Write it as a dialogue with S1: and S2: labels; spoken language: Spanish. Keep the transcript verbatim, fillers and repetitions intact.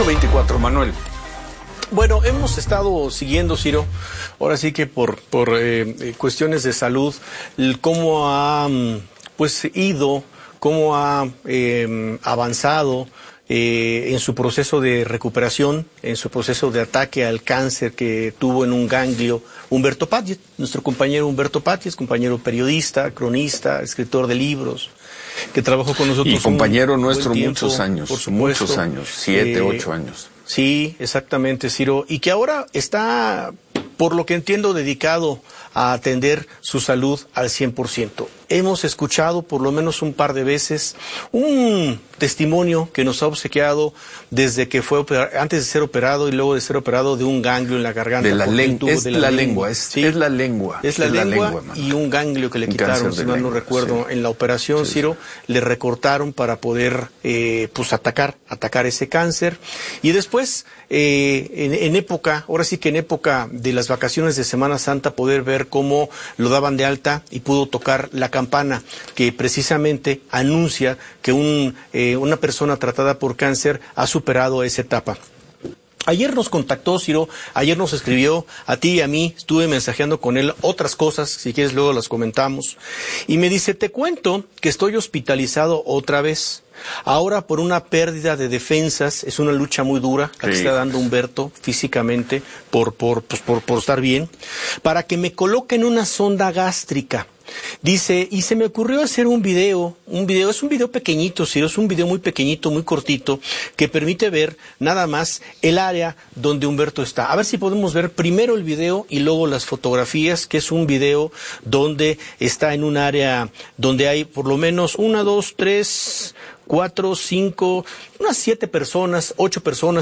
S1: ocho veinticuatro, Manuel.
S2: Bueno, hemos estado siguiendo, Ciro, ahora sí que por, por eh, cuestiones de salud, cómo ha pues ido, cómo ha eh, avanzado eh, en su proceso de recuperación, en su proceso de ataque al cáncer que tuvo en un ganglio Humberto Pattiez, nuestro compañero Humberto Pattiez, compañero periodista, cronista, escritor de libros, que trabajó con nosotros.
S1: Y compañero
S2: un
S1: nuestro
S2: buen tiempo,
S1: muchos años,
S2: por supuesto.
S1: muchos años, siete,
S2: Eh,
S1: ocho años.
S2: Sí, exactamente, Ciro, y que ahora está, por lo que entiendo, dedicado a atender su salud al cien por ciento. Hemos escuchado por lo menos un par de veces un testimonio que nos ha obsequiado desde que fue operado, antes de ser operado y luego de ser operado de un ganglio en la garganta.
S1: De la, len es
S2: de
S1: la,
S2: la
S1: lengua,
S2: lengua.
S1: Es,
S2: ¿Sí?
S1: es la lengua.
S2: Es la
S1: es
S2: lengua,
S1: la lengua
S2: y un ganglio que le
S1: un
S2: quitaron, si mal no
S1: lengua,
S2: recuerdo,
S1: sí.
S2: En la operación,
S1: sí,
S2: Ciro,
S1: sí.
S2: le recortaron para poder eh, pues atacar, atacar ese cáncer. Y después, eh, en, en época, ahora sí que en época de las vacaciones de Semana Santa, poder ver cómo lo daban de alta y pudo tocar la campana que precisamente anuncia que un, eh, una persona tratada por cáncer ha superado esa etapa. Ayer nos contactó, Ciro, ayer nos escribió a ti y a mí, estuve mensajeando con él otras cosas, si quieres luego las comentamos, y me dice, te cuento que estoy hospitalizado otra vez, ahora por una pérdida de defensas, es una lucha muy dura, la que
S1: sí.
S2: está dando Humberto físicamente, por, por, pues por, por estar bien, para que me coloquen una sonda gástrica. Dice, y se me ocurrió hacer un video, un video, es un video pequeñito, sí, es un video muy pequeñito, muy cortito, que permite ver nada más el área donde Humberto está. A ver si podemos ver primero el video y luego las fotografías, que es un video donde está en un área donde hay por lo menos una, dos, tres, cuatro, cinco, unas siete personas, ocho personas